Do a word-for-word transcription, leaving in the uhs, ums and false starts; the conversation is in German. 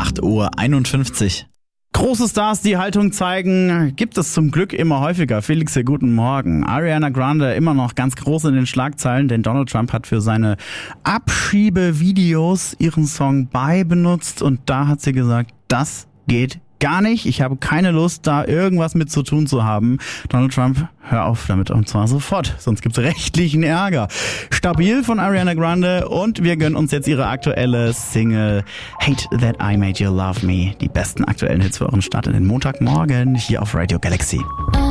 acht Uhr einundfünfzig. Große Stars, die Haltung zeigen, gibt es zum Glück immer häufiger. Felix, guten Morgen. Ariana Grande immer noch ganz groß in den Schlagzeilen, denn Donald Trump hat für seine Abschiebevideos ihren Song Bye benutzt und da hat sie gesagt, das geht gar nicht. Ich habe keine Lust, da irgendwas mit zu tun zu haben. Donald Trump, hör auf damit und zwar sofort, sonst gibt's rechtlichen Ärger. Stabil von Ariana Grande und wir gönnen uns jetzt ihre aktuelle Single Hate That I Made You Love Me. Die besten aktuellen Hits für euren Start in den Montagmorgen hier auf Radio Galaxy.